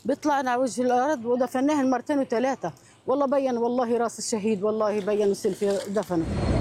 بيطلعنا على وجه الارض ودفناه مرتين وثلاثه. والله بين والله راس الشهيد، والله بين سلفي دفنه.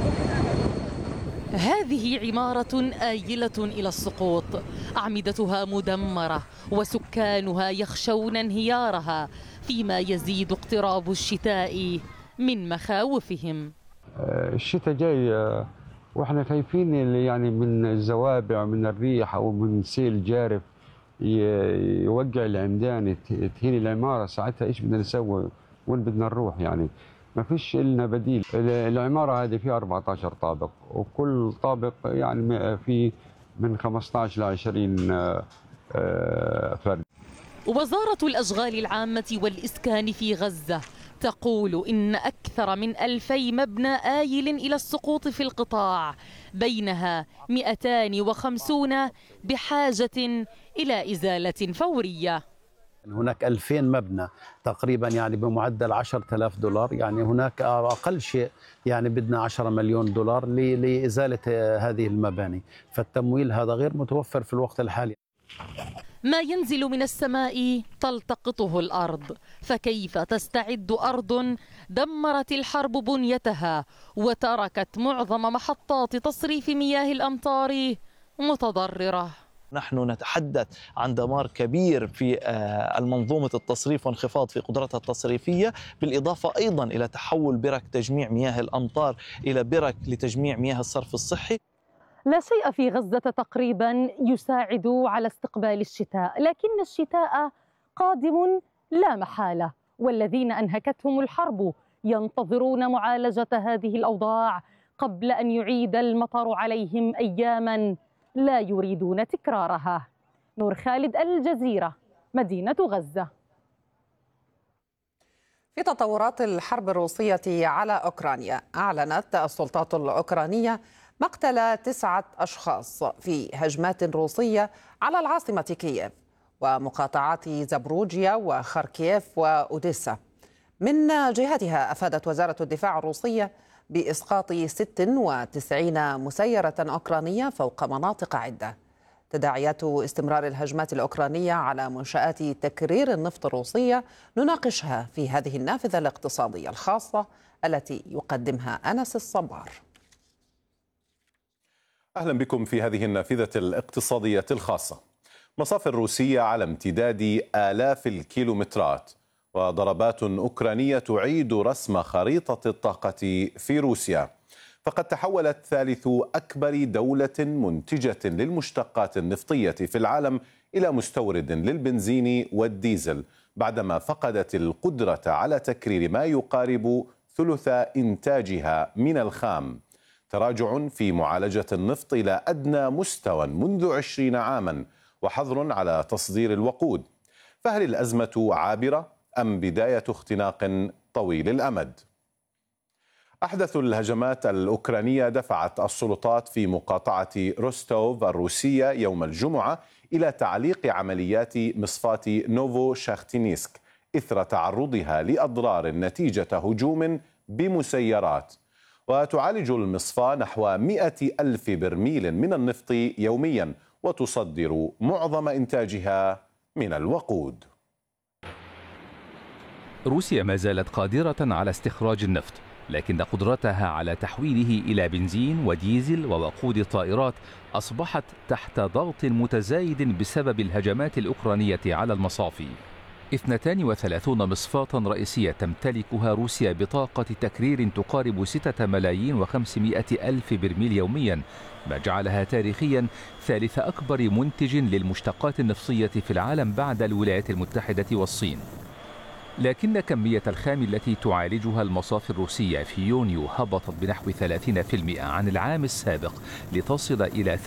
هذه عمارة آيلة إلى السقوط، أعمدتها مدمرة وسكانها يخشون انهيارها، فيما يزيد اقتراب الشتاء من مخاوفهم. الشتاء جاي واحنا خايفين يعني من الزوابع، من الريح او من سيل جارف يوقع العمدان، تهين العماره. ساعتها ايش بدنا نسوي؟ وين بدنا نروح؟ يعني ما فيش لنا بديل. العماره هذه فيها 14 طابق، وكل طابق يعني في من 15 ل 20 فرد. وزارة الأشغال العامة والإسكان في غزة تقول إن أكثر من 2000 مبنى آيل إلى السقوط في القطاع، بينها 250 بحاجة إلى إزالة فورية. هناك 2000 مبنى تقريبا يعني بمعدل $10,000، يعني هناك أقل شيء يعني بدنا 10 مليون دولار لإزالة هذه المباني، فالتمويل هذا غير متوفر في الوقت الحالي. ما ينزل من السماء تلتقطه الأرض، فكيف تستعد أرض دمرت الحرب بنيتها وتركت معظم محطات تصريف مياه الأمطار متضررة؟ نحن نتحدث عن دمار كبير في المنظومة التصريف وانخفاض في قدرتها التصريفية، بالإضافة أيضا إلى تحول برك تجميع مياه الأمطار إلى برك لتجميع مياه الصرف الصحي. لا شيء في غزة تقريبا يساعد على استقبال الشتاء، لكن الشتاء قادم لا محالة، والذين أنهكتهم الحرب ينتظرون معالجة هذه الأوضاع قبل أن يعيد المطر عليهم أياما لا يريدون تكرارها. نور خالد، الجزيرة، مدينة غزة. في تطورات الحرب الروسية على أوكرانيا، أعلنت السلطات الأوكرانية مقتل 9 أشخاص في هجمات روسية على العاصمة كييف ومقاطعات زابروجيا وخاركييف وأوديسا. من جهتها أفادت وزارة الدفاع الروسية بإسقاط 96 مسيرة أوكرانية فوق مناطق عدة. تداعيات استمرار الهجمات الأوكرانية على منشآت تكرير النفط الروسية نناقشها في هذه النافذة الاقتصادية الخاصة التي يقدمها أنس الصبار. أهلا بكم في هذه النافذة الاقتصادية الخاصة. مصافي الروسية على امتداد آلاف الكيلومترات، وضربات أوكرانية تعيد رسم خريطة الطاقة في روسيا، فقد تحولت ثالث أكبر دولة منتجة للمشتقات النفطية في العالم إلى مستورد للبنزين والديزل، بعدما فقدت القدرة على تكرير ما يقارب ثلث إنتاجها من الخام. تراجع في معالجة النفط إلى أدنى مستوى منذ 20 عاما، وحظر على تصدير الوقود. فهل الأزمة عابرة أم بداية اختناق طويل الأمد؟ أحدث الهجمات الأوكرانية دفعت السلطات في مقاطعة روستوف الروسية يوم الجمعة إلى تعليق عمليات مصفاة نوفو شاختينيسك إثر تعرضها لأضرار نتيجة هجوم بمسيرات. وتعالج المصفاة نحو 100,000 برميل من النفط يوميا، وتصدر معظم إنتاجها من الوقود. روسيا ما زالت قادرة على استخراج النفط، لكن قدرتها على تحويله إلى بنزين وديزل ووقود الطائرات أصبحت تحت ضغط متزايد بسبب الهجمات الأوكرانية على المصافي. 32 مصفاة رئيسية تمتلكها روسيا بطاقة تكرير تقارب 6,500,000 برميل يوميا، ما جعلها تاريخيا ثالث أكبر منتج للمشتقات النفطية في العالم بعد الولايات المتحدة والصين. لكن كمية الخام التي تعالجها المصافي الروسية في يونيو هبطت بنحو 30% عن العام السابق، لتصل إلى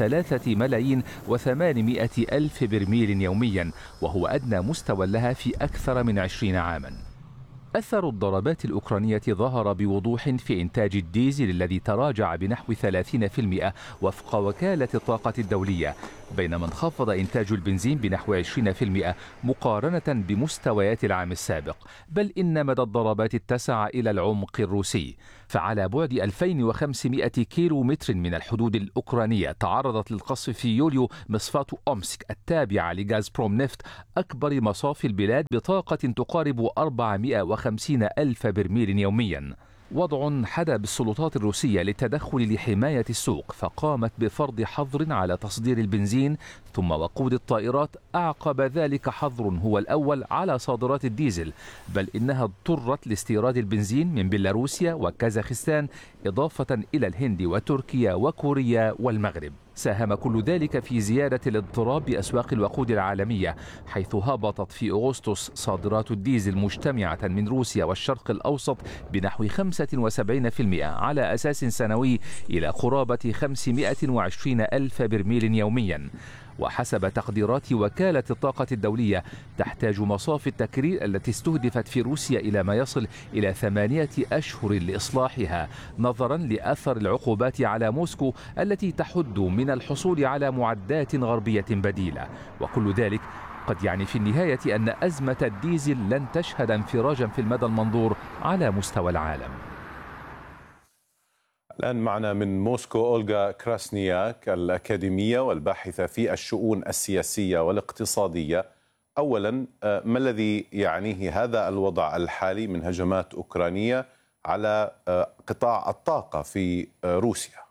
3,800,000 برميل يوميا، وهو أدنى مستوى لها في أكثر من 20 عاما. أثر الضربات الأوكرانية ظهر بوضوح في إنتاج الديزل الذي تراجع بنحو 30% وفق وكالة الطاقة الدولية، بينما انخفض إنتاج البنزين بنحو 20% مقارنة بمستويات العام السابق، بل إن مدى الضربات اتسع إلى العمق الروسي. فعلى بعد 2500 كيلو متر من الحدود الأوكرانية تعرضت للقصف في يوليو مصفاة أومسك التابعة لغازبروم نفط، أكبر مصافي البلاد بطاقة تقارب 450 ألف برميل يوميا. وضع حدا بالسلطات الروسية للتدخل لحماية السوق، فقامت بفرض حظر على تصدير البنزين ثم وقود الطائرات، أعقب ذلك حظر هو الأول على صادرات الديزل، بل إنها اضطرت لاستيراد البنزين من بيلاروسيا وكازاخستان إضافة إلى الهند وتركيا وكوريا والمغرب. ساهم كل ذلك في زيادة الاضطراب بأسواق الوقود العالمية، حيث هبطت في أغسطس صادرات الديزل مجتمعة من روسيا والشرق الأوسط بنحو 75% على أساس سنوي إلى قرابة 520 ألف برميل يوميا. وحسب تقديرات وكالة الطاقة الدولية تحتاج مصافي التكرير التي استهدفت في روسيا إلى ما يصل إلى 8 أشهر لإصلاحها، نظرا لأثر العقوبات على موسكو التي تحد من الحصول على معدات غربية بديلة. وكل ذلك قد يعني في النهاية أن أزمة الديزل لن تشهد انفراجا في المدى المنظور على مستوى العالم. الآن معنا من موسكو أولغا كراسنياك الأكاديمية والباحثة في الشؤون السياسية والاقتصادية. أولا، ما الذي يعنيه هذا الوضع الحالي من هجمات أوكرانية على قطاع الطاقة في روسيا؟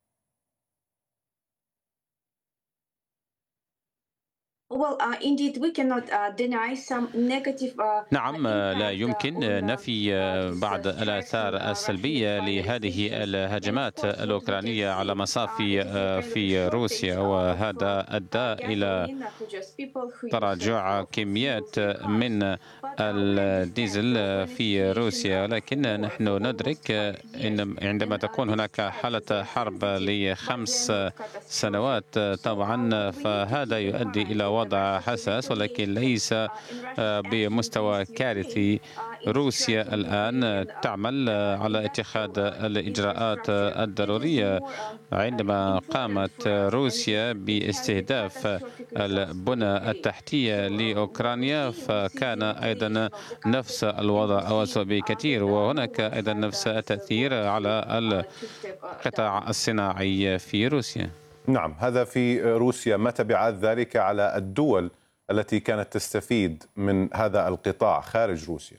نعم، لا يمكن نفي بعض الآثار السلبية لهذه الهجمات الأوكرانية على مصافي في روسيا، وهذا أدى إلى تراجع كميات من الديزل في روسيا. لكن نحن ندرك أن عندما تكون هناك حالة حرب ل5 سنوات طبعا فهذا يؤدي إلى وضع حساس، ولكن ليس بمستوى كارثي. روسيا الآن تعمل على اتخاذ الإجراءات الضرورية. عندما قامت روسيا باستهداف البنى التحتية لأوكرانيا فكان أيضا نفس الوضع أو أسوأ بكثير، وهناك أيضا نفس التأثير على القطاع الصناعي في روسيا. نعم، هذا في روسيا. ما تبعات ذلك على الدول التي كانت تستفيد من هذا القطاع خارج روسيا؟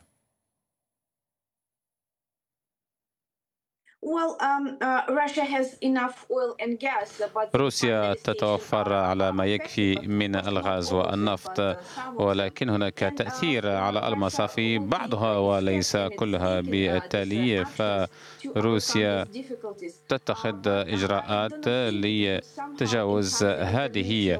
روسيا تتوفر على ما يكفي من الغاز والنفط، ولكن هناك تأثير على المصافي بعضها وليس كلها. بالتالي فروسيا تتخذ إجراءات لتجاوز هذه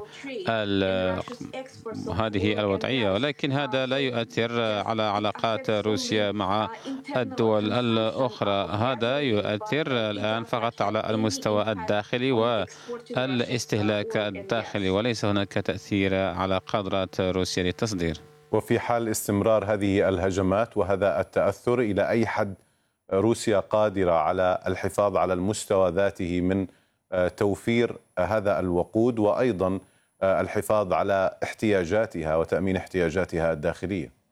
الوضعية، ولكن هذا لا يؤثر على علاقات روسيا مع الدول الأخرى. هذا يؤثر الآن فقط على المستوى الداخلي والاستهلاك الداخلي، وليس هناك تأثير على قدرات روسيا للتصدير. وفي حال استمرار هذه الهجمات وهذا التأثر، إلى أي حد روسيا قادرة على الحفاظ على المستوى ذاته من توفير هذا الوقود وأيضا الحفاظ على احتياجاتها وتأمين احتياجاتها الداخلية؟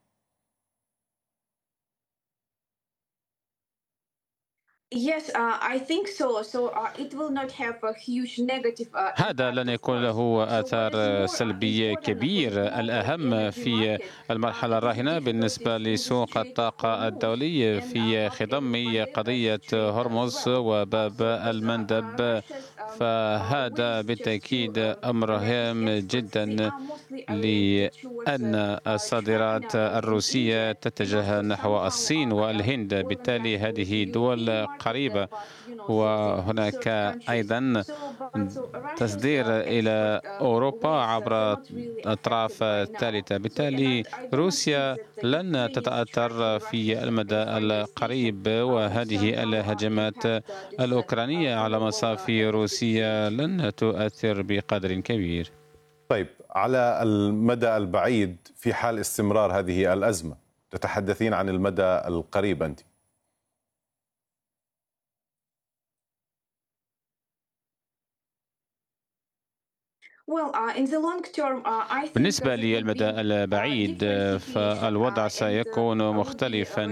هذا لن يكون له آثار سلبية كبيرة. الأهم في المرحلة الراهنة بالنسبة لسوق الطاقة الدولي في خضم قضية هرمز وباب المندب، فهذا بالتأكيد أمر هام جدا لأن الصادرات الروسية تتجه نحو الصين والهند، بالتالي هذه دول قريبة، وهناك أيضا تصدير إلى أوروبا عبر أطراف ثالثة. بالتالي روسيا لن تتأثر في المدى القريب، وهذه الهجمات الأوكرانية على مصافي روسيا لن تؤثر بقدر كبير. طيب، على المدى البعيد في حال استمرار هذه الأزمة، تتحدثين عن المدى القريب أنت؟ بالنسبة للمدى البعيد فالوضع سيكون مختلفا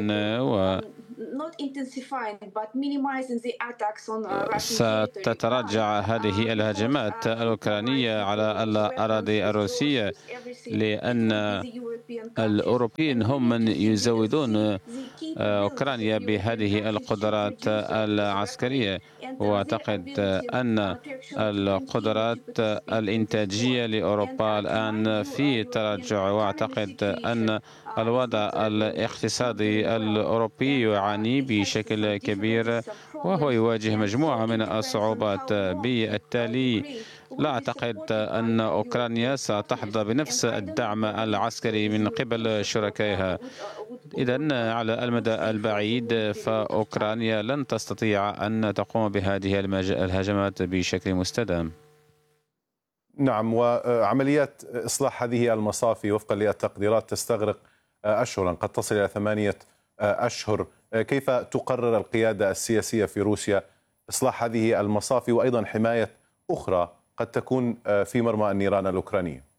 ستتراجع هذه الهجمات الأوكرانية على الأراضي الروسية، لأن الأوروبيين هم من يزودون أوكرانيا بهذه القدرات العسكرية. وأعتقد أن القدرات الإنتاجية لأوروبا الآن في تراجع، وأعتقد أن الوضع الاقتصادي الأوروبي يعاني بشكل كبير وهو يواجه مجموعة من الصعوبات. بالتالي لا أعتقد أن أوكرانيا ستحظى بنفس الدعم العسكري من قبل شركائها. إذن على المدى البعيد فأوكرانيا لن تستطيع أن تقوم بهذه الهجمات بشكل مستدام. نعم، وعمليات إصلاح هذه المصافي وفقا للتقديرات تستغرق أشهرا، قد تصل إلى 8 أشهر. كيف تقرر القيادة السياسية في روسيا إصلاح هذه المصافي وأيضا حماية أخرى قد تكون في مرمى النيران الأوكرانية؟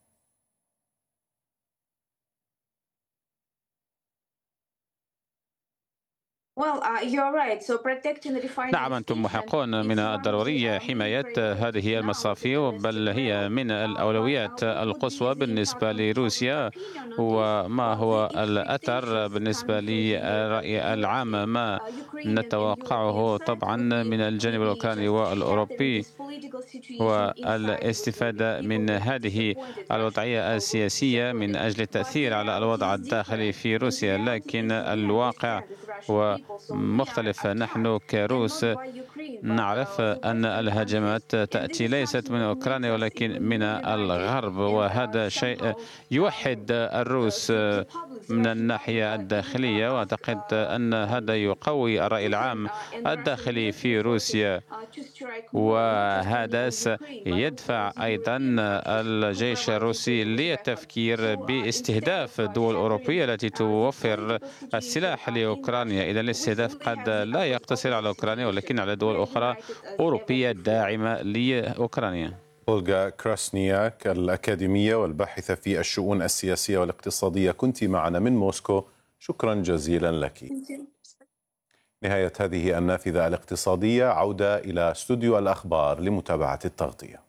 نعم، أنتم محقون. من الضروري حماية هذه المصافي، بل هي من الأولويات القصوى بالنسبة لروسيا. وما هو الأثر بالنسبة للرأي العام؟ ما نتوقعه طبعا من الجانب الأوكراني والأوروبي والاستفادة من هذه الوضعية السياسية من أجل التأثير على الوضع الداخلي في روسيا. لكن الواقع هو مختلف. نحن كروس نعرف أن الهجمات تأتي ليست من أوكرانيا ولكن من الغرب، وهذا شيء يوحد الروس من الناحية الداخلية. وأعتقد أن هذا يقوي الرأي العام الداخلي في روسيا، وهذا سيدفع أيضا الجيش الروسي للتفكير باستهداف دول أوروبية التي توفر السلاح لأوكرانيا. إذا الاستهداف قد لا يقتصر على أوكرانيا ولكن على دول أخرى أوروبية داعمة لأوكرانيا. أولغا كراسنياك الأكاديمية والباحثة في الشؤون السياسية والاقتصادية، كنت معنا من موسكو، شكرا جزيلا لك. نهاية هذه النافذة الاقتصادية، عودة إلى استوديو الأخبار لمتابعة التغطية.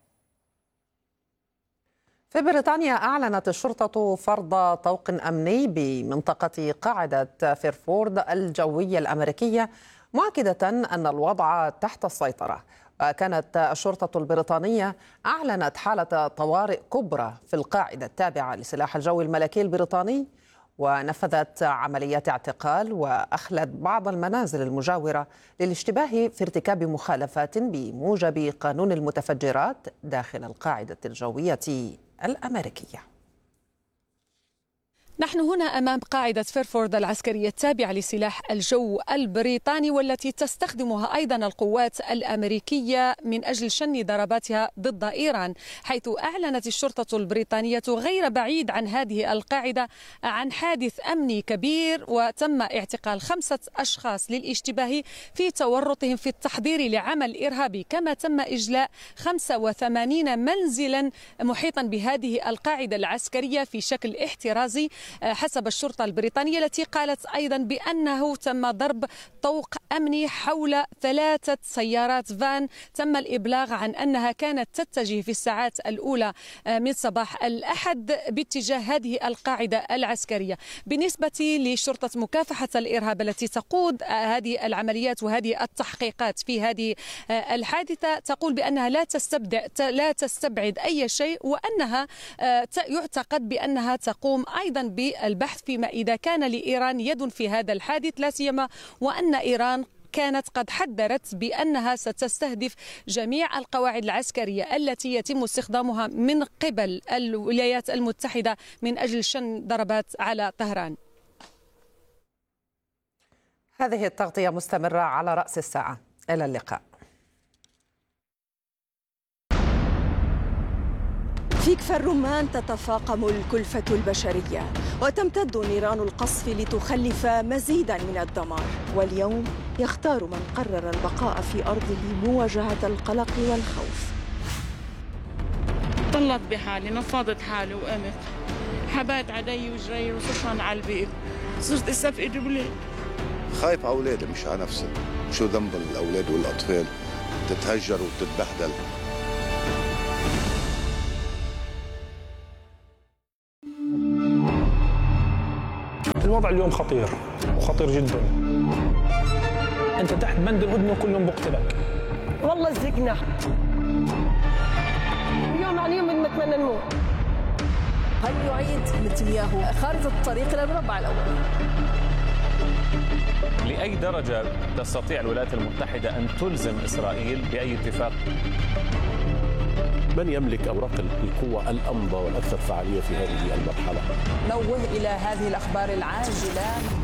في بريطانيا أعلنت الشرطة فرض طوق أمني بمنطقة قاعدة فيرفورد الجوية الأمريكية، مؤكدة أن الوضع تحت السيطرة. كانت الشرطة البريطانية أعلنت حالة طوارئ كبرى في القاعدة التابعة لسلاح الجو الملكي البريطاني، ونفذت عمليات اعتقال وأخلت بعض المنازل المجاورة للاشتباه في ارتكاب مخالفات بموجب قانون المتفجرات داخل القاعدة الجوية الأمريكية. نحن هنا أمام قاعدة فيرفورد العسكرية التابعة لسلاح الجو البريطاني، والتي تستخدمها أيضا القوات الأمريكية من أجل شن ضرباتها ضد إيران، حيث أعلنت الشرطة البريطانية غير بعيد عن هذه القاعدة عن حادث أمني كبير، وتم اعتقال 5 أشخاص للاشتباه في تورطهم في التحضير لعمل إرهابي، كما تم إجلاء 85 منزلا محيطا بهذه القاعدة العسكرية في شكل احترازي حسب الشرطة البريطانية، التي قالت أيضا بأنه تم ضرب طوق أمني حول 3 سيارات فان تم الإبلاغ عن أنها كانت تتجه في الساعات الأولى من صباح الأحد باتجاه هذه القاعدة العسكرية. بالنسبة لشرطة مكافحة الإرهاب التي تقود هذه العمليات وهذه التحقيقات في هذه الحادثة، تقول بأنها لا تستبعد أي شيء، وأنها يعتقد بأنها تقوم أيضا بالبحث فيما إذا كان لإيران يد في هذا الحادث، لا سيما وأن إيران كانت قد حذرت بأنها ستستهدف جميع القواعد العسكرية التي يتم استخدامها من قبل الولايات المتحدة من أجل شن ضربات على طهران. هذه التغطية مستمرة على رأس الساعة. إلى اللقاء. في كفر الرمان تتفاقم الكلفة البشرية وتمتد نيران القصف لتخلف مزيدا من الدمار، واليوم يختار من قرر البقاء في أرضه مواجهة القلق والخوف. طلت بحالي، نفضت حالي وقمت، حبيت علي وجري وصرت على البيت، صرت استفقد بلاد. خايف على أولادي مش على نفسي، شو ذنب الأولاد والأطفال تتهجر وتتبهدل. الوضع اليوم خطير وخطير جدا. انت تحت بند الهدنه وكل يوم بقتلك. والله زهقنا. يوم عن يوم بنتمنى نموت. هل يعيد نتنياهو خارطة الطريق إلى المربع الأول؟ لأي درجة تستطيع الولايات المتحدة أن تلزم إسرائيل بأي اتفاق؟ من يملك أوراق القوة الأمضى والأكثر فعالية في هذه المرحلة؟ نوه إلى هذه الأخبار العاجلة.